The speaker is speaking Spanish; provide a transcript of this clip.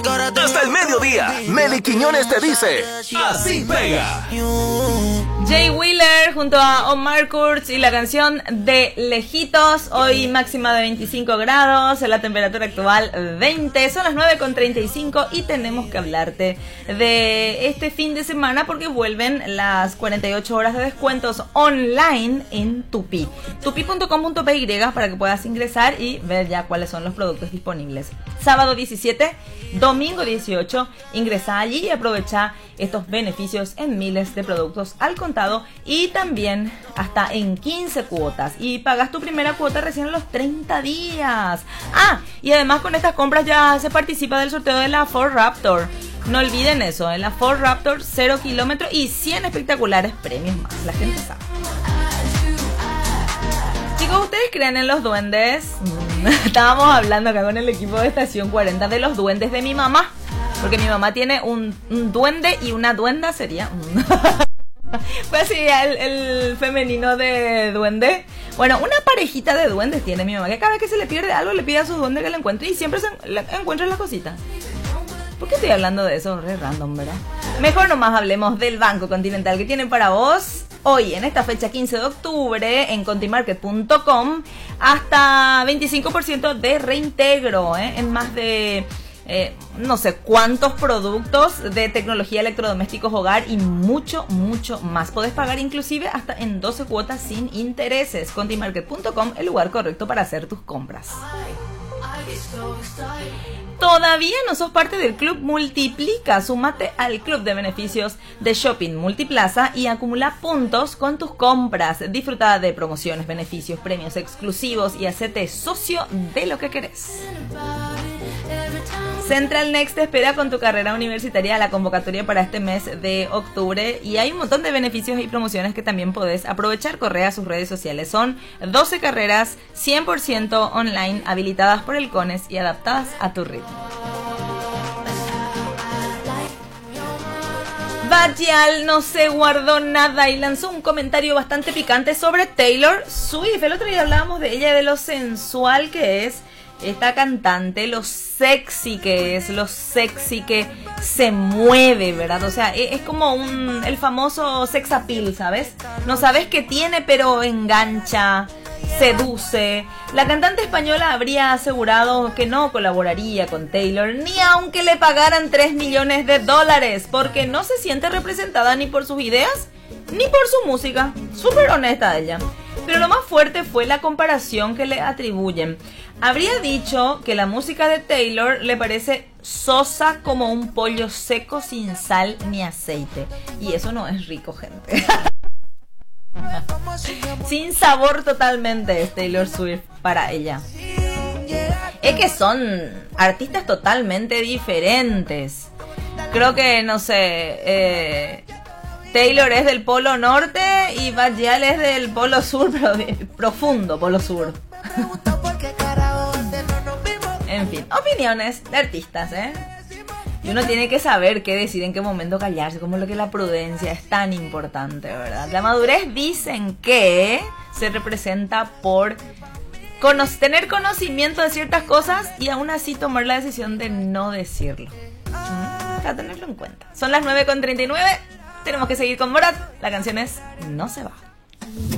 Hasta el mediodía, Meli Quiñones te dice, así pega. Jay Wheeler junto a Omar Kurz y la canción de Lejitos. Hoy máxima de 25 grados, la temperatura actual 20, son las 9:35 y tenemos que hablarte de este fin de semana porque vuelven las 48 horas de descuentos online en Tupi. Tupi.com.py para que puedas ingresar y ver ya cuáles son los productos disponibles. Sábado 17, domingo 18, ingresa allí y aprovecha estos beneficios en miles de productos al contado y también hasta en 15 cuotas. Y pagas tu primera cuota recién a los 30 días. Ah, y además con estas compras ya se participa del sorteo de la Ford Raptor. No olviden eso, en la Ford Raptor 0 kilómetros y 100 espectaculares premios más. La gente sabe. Chicos, ¿ustedes creen en los duendes? Estábamos hablando acá con el equipo de Estación 40 de los duendes de mi mamá. Porque mi mamá tiene un duende y una duenda sería... Pues sí, el femenino de duende. Bueno, una parejita de duendes tiene mi mamá, que cada vez que se le pierde algo le pide a su duende que lo encuentre y siempre encuentra las cositas. ¿Por qué estoy hablando de eso? Re random, ¿verdad? Mejor nomás hablemos del Banco Continental que tienen para vos hoy, en esta fecha 15 de octubre, en contimarket.com, hasta 25% de reintegro, en más de... no sé cuántos productos de tecnología, electrodomésticos, hogar y mucho, mucho más. Podés pagar inclusive hasta en 12 cuotas sin intereses. Contimarket.com, el lugar correcto para hacer tus compras. ¿Todavía no sos parte del Club Multiplica? Súmate al club de beneficios de Shopping Multiplaza y acumula puntos con tus compras. Disfruta de promociones, beneficios, premios exclusivos y hacete socio de lo que querés. Central Next te espera con tu carrera universitaria a la convocatoria para este mes de octubre y hay un montón de beneficios y promociones que también podés aprovechar. Corre a sus redes sociales. Son 12 carreras 100% online habilitadas por el CONES y adaptadas a tu ritmo. Badial no se guardó nada y lanzó un comentario bastante picante sobre Taylor Swift. El otro día hablábamos de ella, de lo sensual que es esta cantante, lo sexy que es, lo sexy que se mueve, ¿verdad? O sea, es como el famoso sex appeal, ¿sabes? No sabes qué tiene, pero engancha, seduce. La cantante española habría asegurado que no colaboraría con Taylor, ni aunque le pagaran $3 millones, porque no se siente representada ni por sus ideas, ni por su música. Súper honesta ella. Pero lo más fuerte fue la comparación que le atribuyen. Habría dicho que la música de Taylor le parece sosa como un pollo seco sin sal ni aceite. Y eso no es rico, gente. Sin sabor totalmente es Taylor Swift para ella. Es que son artistas totalmente diferentes. Creo que, no sé... Taylor es del polo norte y Badial es del polo sur, pero profundo polo sur. En fin, opiniones de artistas, Y uno tiene que saber qué decir, en qué momento callarse, como lo que la prudencia es tan importante, ¿verdad? La madurez dicen que se representa por tener conocimiento de ciertas cosas y aún así tomar la decisión de no decirlo. Para tenerlo en cuenta. Son las 9:39. Tenemos que seguir con Morat. La canción es No se va.